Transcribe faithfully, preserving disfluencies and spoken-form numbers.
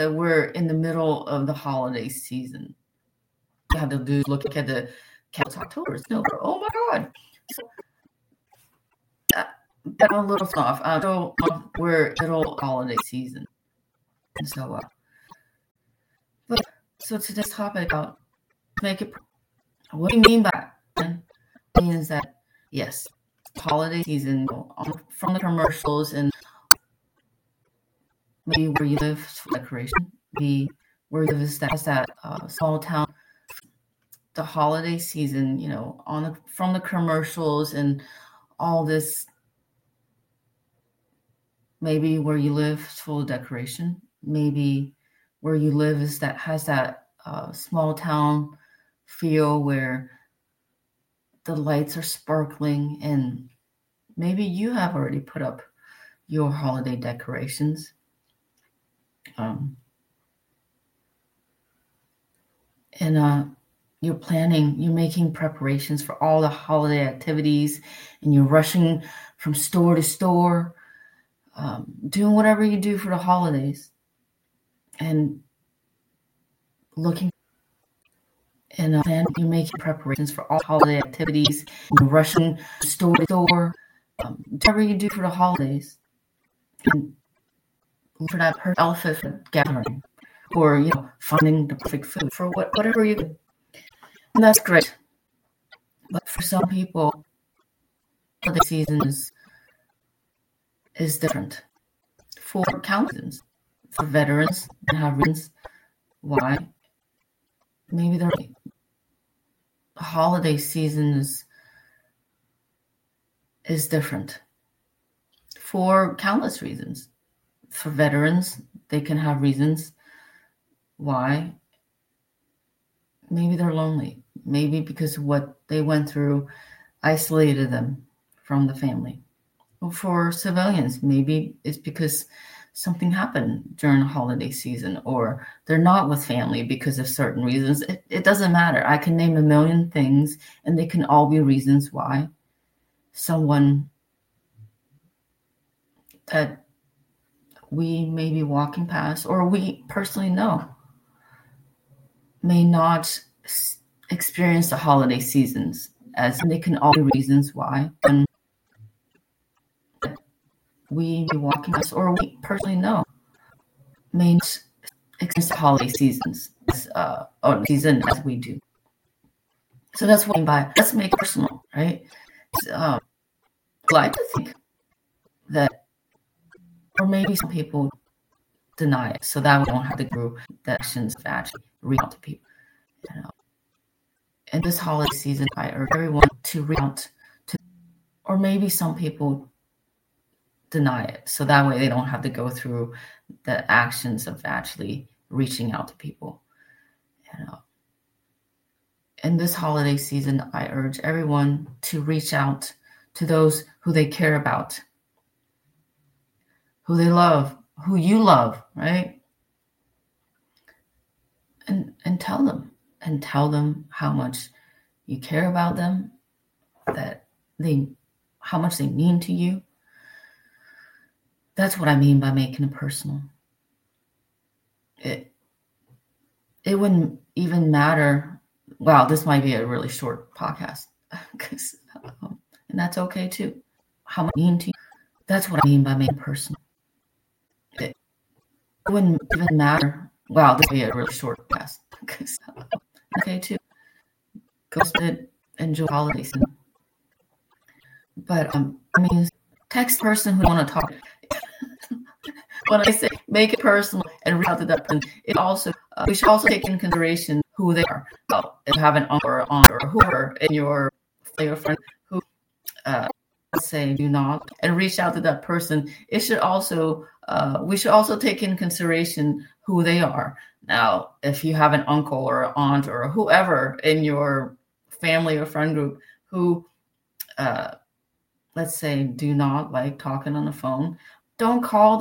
that we're in the middle of the holiday season. You have to do look at the calendar. October, it's November. Oh my God! So, uh, got a little off. Uh, so we're in the middle of holiday season, and so uh, but so today's topic about make it. What do you mean by that? It means that yes, holiday season from the commercials and maybe where you live, decoration, maybe where you live is that, is that uh, small town. The holiday season, you know, on the, from the commercials and all this, maybe where you live is full of decoration. Maybe where you live is that has that uh, small town feel where the lights are sparkling, and maybe you have already put up your holiday decorations. Um, and uh, you're planning, you're making preparations for all the holiday activities, and you're rushing from store to store, um, doing whatever you do for the holidays, and looking and uh, plan, you're making preparations for all holiday activities, and you're rushing from store to store, um, whatever you do for the holidays, and for that perfect outfit gathering, or you know, finding the perfect food for what whatever you do. And that's great. But for some people, the season is, is different. For countless reasons. For veterans, they have reasons why. Maybe the holiday season is, is different. For countless reasons. For veterans, they can have reasons why. Maybe they're lonely. Maybe because what they went through isolated them from the family. Well, for civilians, maybe it's because something happened during the holiday season, or they're not with family because of certain reasons. It, it doesn't matter. I can name a million things, and they can all be reasons why someone that we may be walking past, or we personally know, may not experience the holiday seasons, as they can all be reasons why. And we be walking past, or we personally know, may not experience the holiday seasons, uh, or season as we do. So that's what I mean by let's make it personal, right? Um, I like to think that, or maybe some people deny it, so that we don't have to go the actions of actually reach out to people. You know, in this holiday season, I urge everyone to reach out to, or maybe some people deny it, so that way they don't have to go through the actions of actually reaching out to people. You know, in this holiday season, I urge everyone to reach out to those who they care about, who they love, who you love, right? And and tell them, and tell them how much you care about them, that they, how much they mean to you. That's what I mean by making it personal. It it wouldn't even matter. Wow, this might be a really short podcast, because um, and that's okay too. How much I mean to you. That's what I mean by making it personal. It, it wouldn't even matter. Wow, this might be a really short podcast, because um, okay too. Go ahead, enjoy the holiday season. But um, I mean, text the person who want to talk. When I say make it personal and reach out to that person, it also uh, we should also take in consideration who they are. Well, if you have an uncle or aunt or whoever in your your friend who, uh, let's say, do not, and reach out to that person, it should also uh, we should also take in consideration who they are. Now, if you have an uncle or aunt or whoever in your family or friend group who, uh, let's say, do not like talking on the phone, don't call